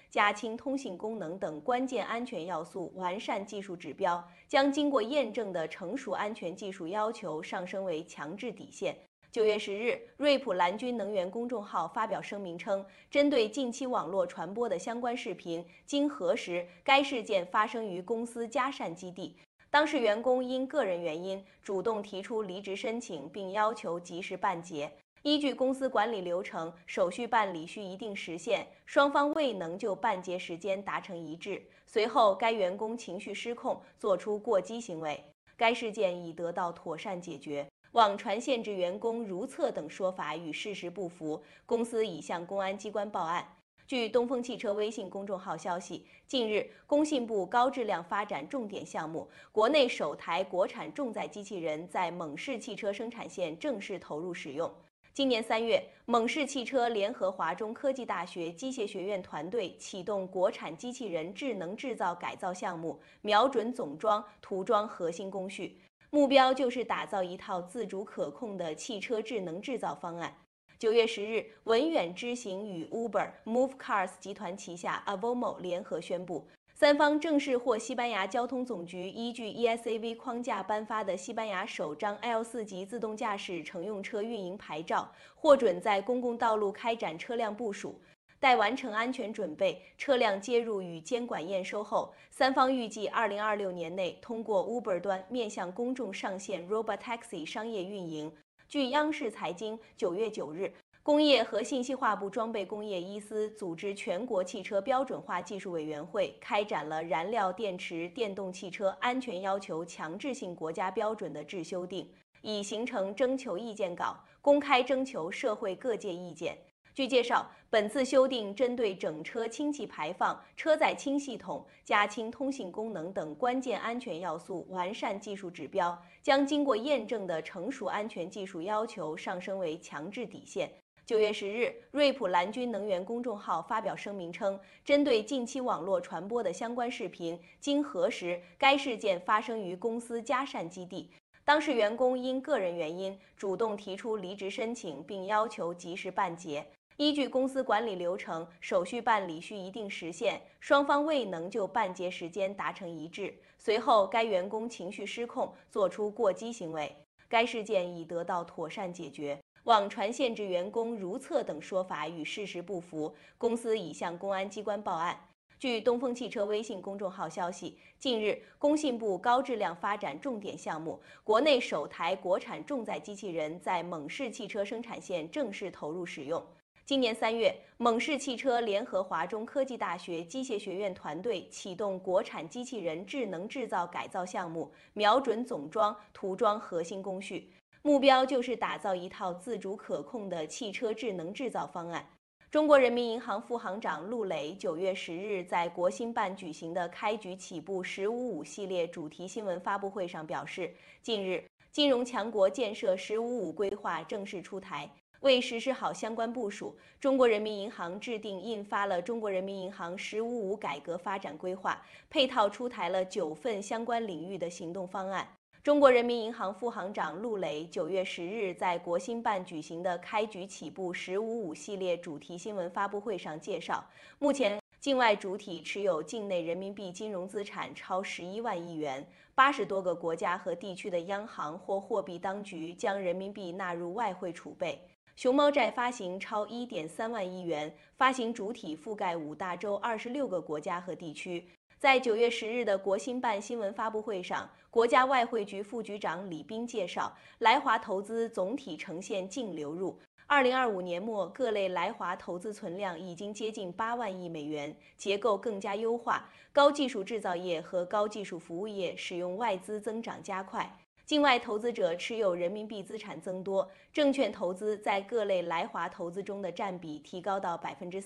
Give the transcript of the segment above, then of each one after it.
加轻通信功能等关键安全要素，完善技术指标，将经过验证的成熟安全技术要求上升为强制底线。9月10日，瑞普蓝军能源公众号发表声明称，针对近期网络传播的相关视频，经核实，该事件发生于公司嘉善基地。当事员工因个人原因主动提出离职申请，并要求及时办结。依据公司管理流程，手续办理需一定时限，双方未能就办结时间达成一致。随后，该员工情绪失控，做出过激行为。该事件已得到妥善解决。网传限制员工如厕等说法与事实不符，公司已向公安机关报案。据东风汽车微信公众号消息，近日，工信部高质量发展重点项目国内首台国产重载机器人在蒙氏汽车生产线正式投入使用。今年3月，蒙氏汽车联合华中科技大学机械学院团队启动国产机器人智能制造改造项目，瞄准总装、涂装核心工序。目标就是打造一套自主可控的汽车智能制造方案。9月10日，文远知行与 Uber、Move Cars 集团旗下 Avomo 联合宣布，三方正式获西班牙交通总局依据 ESAV 框架颁发的西班牙首张 L4级自动驾驶乘用车运营牌照，获准在公共道路开展车辆部署。待完成安全准备，车辆接入与监管验收后，三方预计2026年内通过 Uber 端面向公众上线 Robotaxi 商业运营。据央视财经9月9日，工业和信息化部装备工业一司组织全国汽车标准化技术委员会开展了燃料电池电动汽车安全要求强制性国家标准的制修订，已形成征求意见稿，公开征求社会各界意见。据介绍，本次修订针对整车氢气排放、车载氢系统、加氢通信功能等关键安全要素，完善技术指标，将经过验证的成熟安全技术要求上升为强制底线。9月10日，瑞普蓝军能源公众号发表声明称，针对近期网络传播的相关视频，经核实，该事件发生于公司嘉善基地。当事员工因个人原因主动提出离职申请，并要求及时办结。依据公司管理流程，手续办理需一定时限，双方未能就办结时间达成一致。随后，该员工情绪失控，做出过激行为。该事件已得到妥善解决。网传限制员工如厕等说法与事实不符，公司已向公安机关报案。据东风汽车微信公众号消息，近日，工信部高质量发展重点项目国内首台国产重载机器人在蒙氏汽车生产线正式投入使用。今年3月，蒙氏汽车联合华中科技大学机械学院团队启动国产机器人智能制造改造项目，瞄准总装、涂装核心工序。目标就是打造一套自主可控的汽车智能制造方案。中国人民银行副行长陆磊9月10日在国新办举行的开局起步“1055”系列主题新闻发布会上表示，近日，金融强国建设“1055”规划正式出台。为实施好相关部署，中国人民银行制定印发了《中国人民银行“1055”改革发展规划》，配套出台了9份相关领域的行动方案。中国人民银行副行长陆磊9月10日在国新办举行的开局起步“1055”系列主题新闻发布会上介绍，目前境外主体持有境内人民币金融资产超11万亿元，80多个国家和地区的央行或货币当局将人民币纳入外汇储备。熊猫债发行超1.3万亿元，发行主体覆盖5大洲26个国家和地区。在9月10日的国新办新闻发布会上，国家外汇局副局长李斌介绍，来华投资总体呈现净流入。2025年末，各类来华投资存量已经接近8万亿美元，结构更加优化，高技术制造业和高技术服务业使用外资增长加快。境外投资者持有人民币资产增多，证券投资在各类来华投资中的占比提高到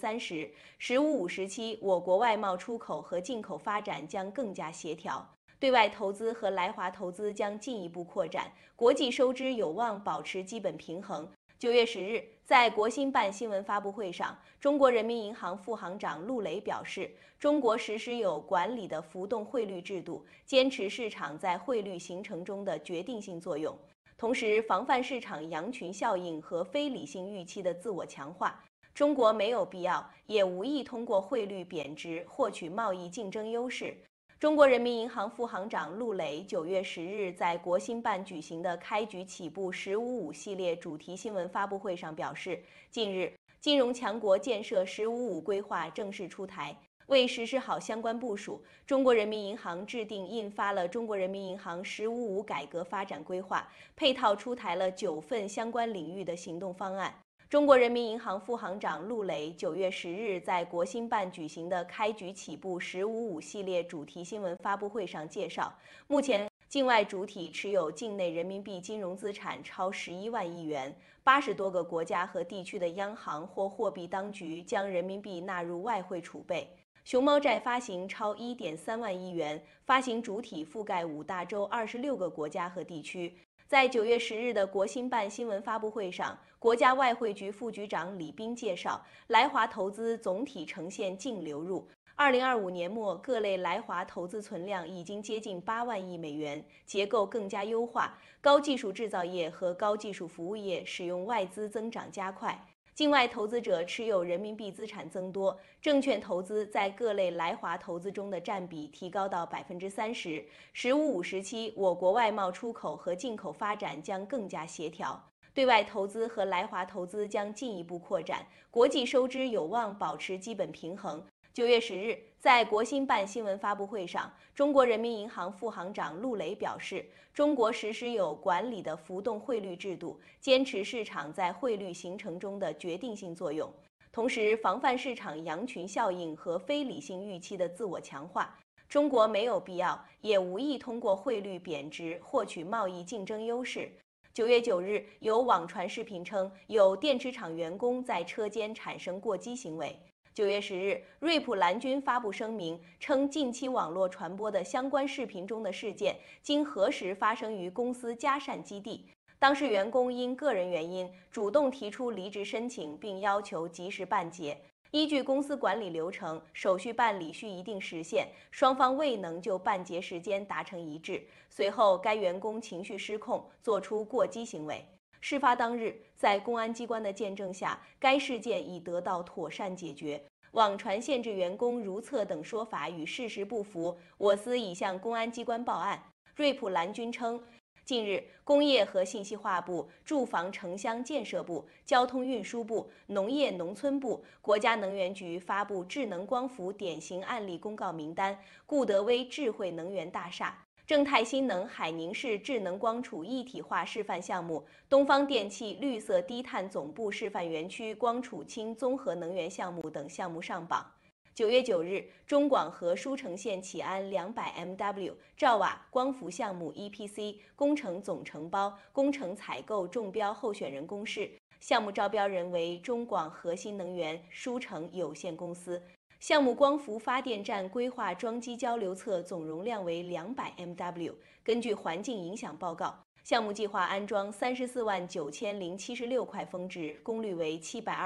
30%。“1055”时期，我国外贸出口和进口发展将更加协调，对外投资和来华投资将进一步扩展，国际收支有望保持基本平衡。9月10日，在国新办新闻发布会上，中国人民银行副行长陆磊表示，中国实施有管理的浮动汇率制度，坚持市场在汇率形成中的决定性作用，同时防范市场羊群效应和非理性预期的自我强化。 中国没有必要，也无意通过汇率贬值获取贸易竞争优势。中国人民银行副行长陆磊9月10日在国新办举行的开局起步“1055”系列主题新闻发布会上表示，近日，金融强国建设“1055”规划正式出台。为实施好相关部署，中国人民银行制定印发了《中国人民银行“1055”改革发展规划》，配套出台了9份相关领域的行动方案。中国人民银行副行长陆磊9月10日在国新办举行的开局起步“1055”系列主题新闻发布会上介绍，目前境外主体持有境内人民币金融资产超11万亿元，80多个国家和地区的央行或货币当局将人民币纳入外汇储备。熊猫债发行超1.3万亿元，发行主体覆盖5大洲26个国家和地区。在9月10日的国新办新闻发布会上，国家外汇局副局长李斌介绍，来华投资总体呈现净流入。2025年末，各类来华投资存量已经接近8万亿美元，结构更加优化，高技术制造业和高技术服务业使用外资增长加快。境外投资者持有人民币资产增多，证券投资在各类来华投资中的占比提高到30%。“1055”时期，我国外贸出口和进口发展将更加协调，对外投资和来华投资将进一步扩展，国际收支有望保持基本平衡。9月10日，在国新办新闻发布会上，中国人民银行副行长陆磊表示，中国实施有管理的浮动汇率制度，坚持市场在汇率形成中的决定性作用，同时防范市场羊群效应和非理性预期的自我强化。中国没有必要，也无意通过汇率贬值获取贸易竞争优势。9月9日，有网传视频称，有电池厂员工在车间产生过激行为。9月10日，瑞普蓝军发布声明称，近期网络传播的相关视频中的事件，经核实发生于公司嘉善基地。当事员工因个人原因主动提出离职申请，并要求及时办结。依据公司管理流程，手续办理需一定时限，双方未能就办结时间达成一致。随后，该员工情绪失控，做出过激行为。事发当日，在公安机关的见证下，该事件已得到妥善解决。网传限制员工如厕等说法与事实不符，我司已向公安机关报案。瑞普蓝军称，近日，工业和信息化部、住房城乡建设部、交通运输部、农业农村部、国家能源局发布智能光伏典型案例公告名单，固德威智慧能源大厦、正泰新能海宁市智能光储一体化示范项目、东方电气绿色低碳总部示范园区光储氢综合能源项目等项目上榜。9月9日，中广核舒城县启安200MW 兆瓦光伏项目 EPC 工程总承包、工程采购中标候选人公示，项目招标人为中广核新能源舒城有限公司。项目光伏发电站规划装机交流侧总容量为200MW。根据环境影响报告，项目计划安装349076块峰值、功率为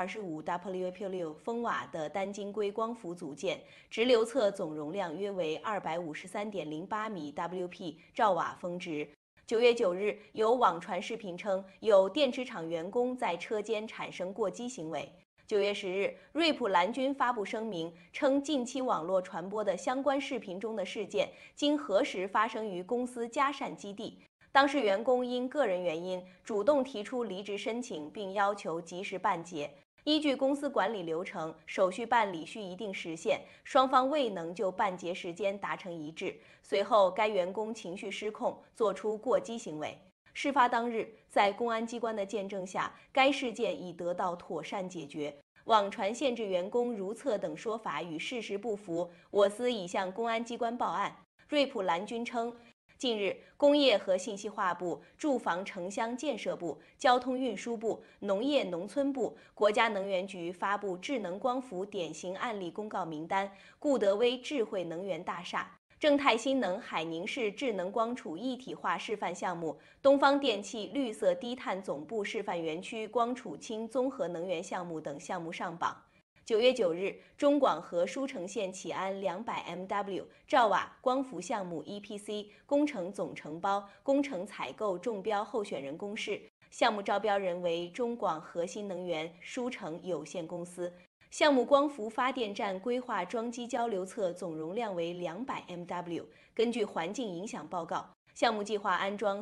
725W/6风瓦的单晶硅光伏组件，直流侧总容量约为253.08米 WP 兆瓦峰值。9月9日，有网传视频称，有电池厂员工在车间产生过激行为。9月10日，瑞普蓝军发布声明称，近期网络传播的相关视频中的事件，经核实发生于公司嘉善基地。当事员工因个人原因主动提出离职申请，并要求及时办结。依据公司管理流程，手续办理需一定时限，双方未能就办结时间达成一致。随后，该员工情绪失控，做出过激行为。事发当日，在公安机关的见证下，该事件已得到妥善解决。网传限制员工如厕等说法与事实不符，我司已向公安机关报案。瑞普蓝军称，近日，工业和信息化部、住房城乡建设部、交通运输部、农业农村部、国家能源局发布智能光伏典型案例公告名单，固德威智慧能源大厦、正泰新能海宁市智能光储一体化示范项目、东方电气绿色低碳总部示范园区光储氢综合能源项目等项目上榜。9月9日，中广核舒城县启安200MW 兆瓦光伏项目 EPC 工程总承包、工程采购中标候选人公示， 项目招标人为中广核心能源疏成有限公司。项目光伏发电站规划装机交流侧总容量为200MW。根据环境影响报告，项目计划安装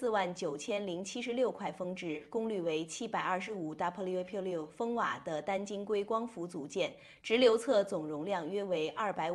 349076块峰值、功率为725WP6风瓦的单晶硅光伏组件，直流侧总容量约为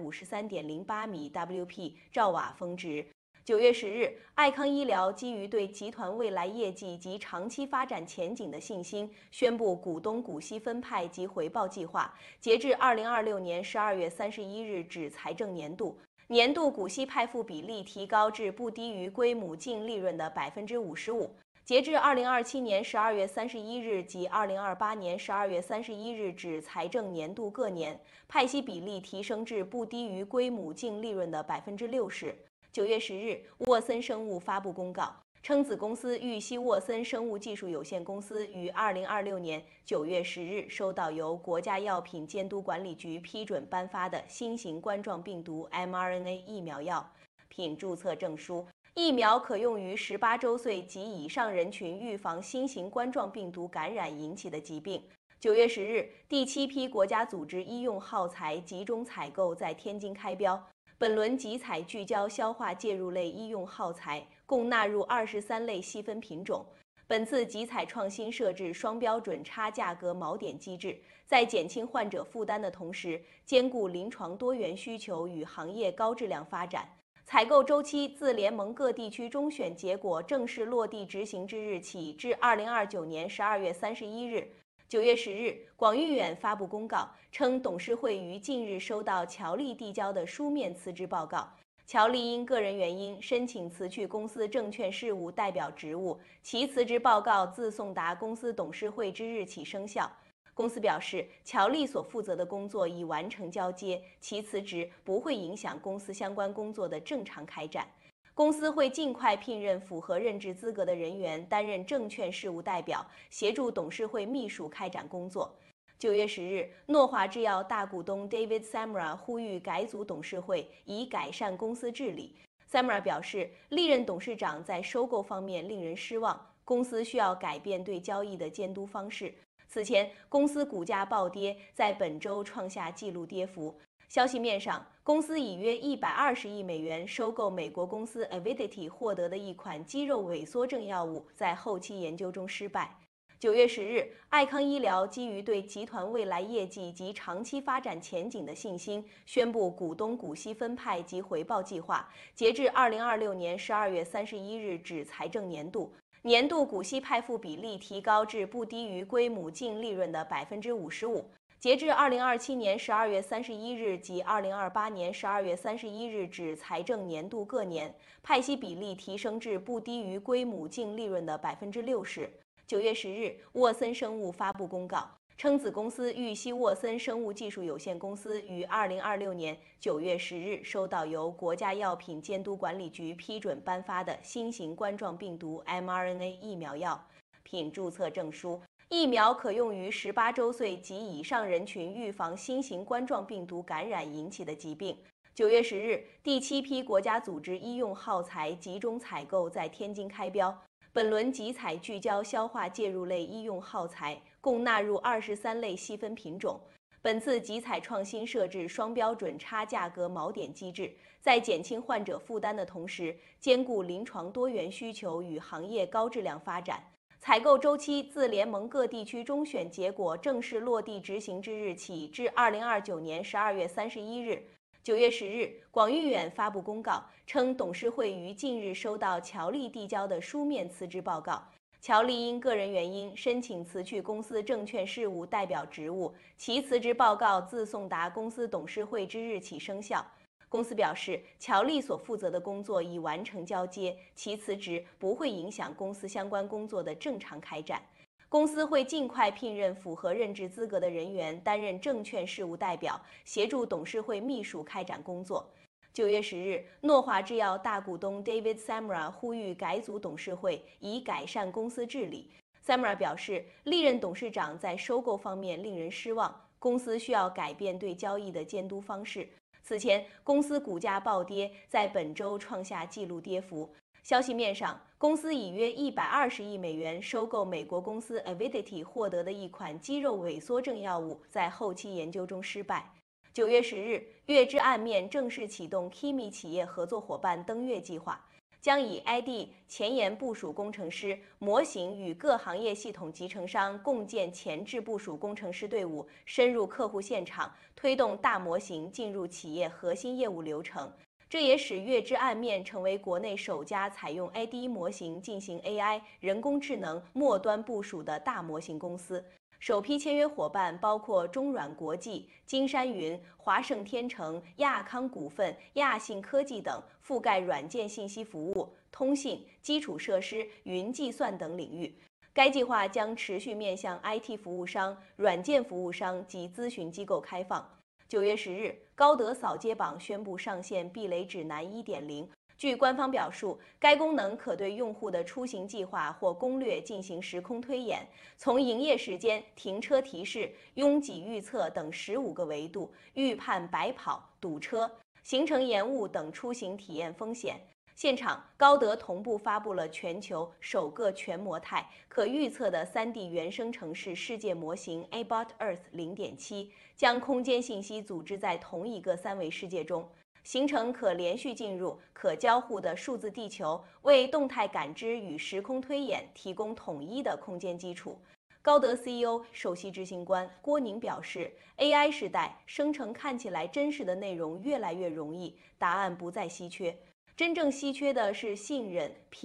253.08米 WP 兆瓦峰值。9月10日，爱康医疗基于对集团未来业绩及长期发展前景的信心，宣布股东股息分派及回报计划，截至2026年12月31日止财政年度，年度股息派付比例提高至不低于归母净利润的55%。截至2027年12月31日及2028年12月31日止财政年度各年，派息比例提升至不低于归母净利润的60%。9月10日，沃森生物发布公告，称子公司玉溪沃森生物技术有限公司于2026年9月10日收到由国家药品监督管理局批准颁发的新型冠状病毒 mRNA 疫苗药品注册证书。疫苗可用于18周岁及以上人群预防新型冠状病毒感染引起的疾病。9月10日，第7批国家组织医用耗材集中采购在天津开标。本轮集采聚焦消化介入类医用耗材，共纳入23类细分品种。本次集采创新设置双标准差价格锚点机制，在减轻患者负担的同时，兼顾临床多元需求与行业高质量发展。采购周期自联盟各地区中选结果正式落地执行之日起至2029年12月31日。9月10日，广誉远发布公告称，董事会于近日收到乔丽递交的书面辞职报告。乔丽因个人原因申请辞去公司证券事务代表职务，其辞职报告自送达公司董事会之日起生效。公司表示，乔丽所负责的工作已完成交接，其辞职不会影响公司相关工作的正常开展。公司会尽快聘任符合任职资格的人员担任证券事务代表，协助董事会秘书开展工作。9月10日，诺华制药大股东 David Samra 呼吁改组董事会，以改善公司治理。Samra 表示，历任董事长在收购方面令人失望，公司需要改变对交易的监督方式。此前，公司股价暴跌，在本周创下纪录跌幅。消息面上，公司以约120亿美元收购美国公司 Avidity 获得的一款肌肉萎缩症药物，在后期研究中失败。9月10日，爱康医疗基于对集团未来业绩及长期发展前景的信心，宣布股东股息分派及回报计划，截至2026年12月31日止财政年度，年度股息派付比例提高至不低于归母净利润的55%。截至2027年12月31日及2028年12月31日止财政年度各年，派息比例提升至不低于归母净利润的60%。9月10日，沃森生物发布公告称，子公司玉溪沃森生物技术有限公司于2026年9月10日收到由国家药品监督管理局批准颁发的新型冠状病毒 mRNA 疫苗药品注册证书。疫苗可用于18周岁及以上人群预防新型冠状病毒感染引起的疾病。9月10日，第7批国家组织医用耗材集中采购在天津开标。本轮集采聚焦消化介入类医用耗材，共纳入23类细分品种。本次集采创新设置双标准差价格锚点机制，在减轻患者负担的同时，兼顾临床多元需求与行业高质量发展。采购周期自联盟各地区中选结果正式落地执行之日起至2029年12月31日。9月10日，广誉远发布公告称，董事会于近日收到乔丽递交的书面辞职报告。乔丽因个人原因申请辞去公司证券事务代表职务，其辞职报告自送达公司董事会之日起生效。公司表示，乔丽所负责的工作已完成交接，其辞职不会影响公司相关工作的正常开展。公司会尽快聘任符合任职资格的人员担任证券事务代表，协助董事会秘书开展工作。9月10日，诺华制药大股东 David Samra 呼吁改组董事会，以改善公司治理。Samra 表示，历任董事长在收购方面令人失望，公司需要改变对交易的监督方式。此前，公司股价暴跌，在本周创下纪录跌幅。 消息面上，公司以约120亿美元收购美国公司 Avidity 获得的一款肌肉萎缩症药物，在后期研究中失败。9月10日，月之暗面正式启动 Kimi 企业合作伙伴登月计划，将以 ID 前沿部署工程师模型与各行业系统集成商共建前置部署工程师队伍，深入客户现场，推动大模型进入企业核心业务流程。这也使月之暗面成为国内首家采用 IDE 模型进行 AI 人工智能末端部署的大模型公司。首批签约伙伴包括中软国际、金山云、华盛天成、亚康股份、亚信科技等，覆盖软件信息服务、通信、基础设施、云计算等领域。该计划将持续面向 IT 服务商、软件服务商及咨询机构开放。9月10日，高德扫街榜宣布上线避雷指南 1.0。据官方表述，该功能可对用户的出行计划或攻略进行时空推演，从营业时间、停车提示、拥挤预测等15个维度预判白跑、堵车、行程延误等出行体验风险。现场，高德同步发布了全球首个全模态可预测的3D 原生城市世界模型 Abot Earth 0.7，将空间信息组织在同一个3维世界中。形成可连续进入、可交互的数字地球，为动态感知与时空推演提供统一的空间基础。高德 CEO 首席执行官郭宁表示 ，AI 时代生成看起来真实的内容越来越容易，答案不再稀缺，真正稀缺的是信任、